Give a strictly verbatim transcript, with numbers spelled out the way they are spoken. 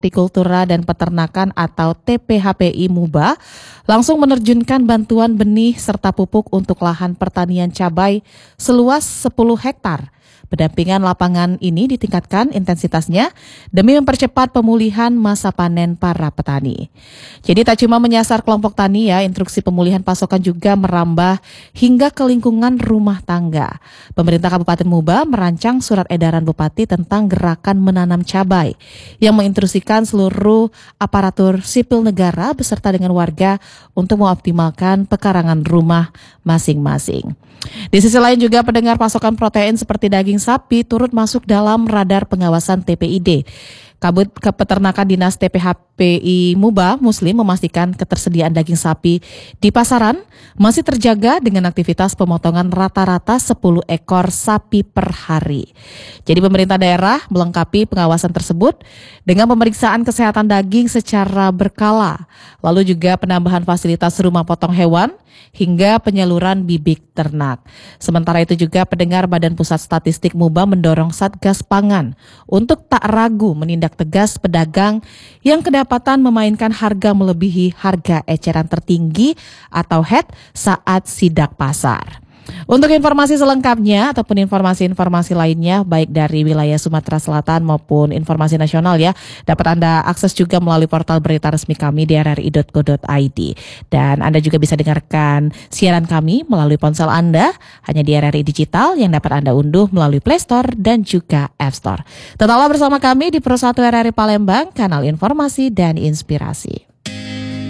Hortikultura dan Peternakan atau T P H P I Muba langsung menerjunkan bantuan benih serta pupuk untuk lahan pertanian cabai seluas sepuluh hektar. Pendampingan lapangan ini ditingkatkan intensitasnya demi mempercepat pemulihan masa panen para petani. Jadi tak cuma menyasar kelompok tani ya, instruksi pemulihan pasokan juga merambah hingga ke lingkungan rumah tangga. Pemerintah Kabupaten Muba merancang surat edaran Bupati tentang gerakan menanam cabai yang menginstruksikan seluruh aparatur sipil negara beserta dengan warga untuk mengoptimalkan pekarangan rumah masing-masing. Di sisi lain juga pendengar pasokan protein seperti daging sapi turut masuk dalam radar pengawasan T P I D. Kabut Peternakan Dinas T P H P I Muba Muslim memastikan ketersediaan daging sapi di pasaran masih terjaga dengan aktivitas pemotongan rata-rata sepuluh ekor sapi per hari. Jadi pemerintah daerah melengkapi pengawasan tersebut dengan pemeriksaan kesehatan daging secara berkala, lalu juga penambahan fasilitas rumah potong hewan hingga penyaluran bibit ternak. Sementara itu juga pendengar Badan Pusat Statistik Muba mendorong Satgas Pangan untuk tak ragu menindak tegas pedagang yang kedapatan memainkan harga melebihi harga eceran tertinggi atau H E T saat sidak pasar. Untuk informasi selengkapnya ataupun informasi-informasi lainnya baik dari wilayah Sumatera Selatan maupun informasi nasional ya, dapat Anda akses juga melalui portal berita resmi kami di r r i dot co dot i d. Dan Anda juga bisa dengarkan siaran kami melalui ponsel Anda hanya di R R I Digital yang dapat Anda unduh melalui Play Store dan juga App Store. Tetaplah bersama kami di Pro satu R R I Palembang, kanal informasi dan inspirasi.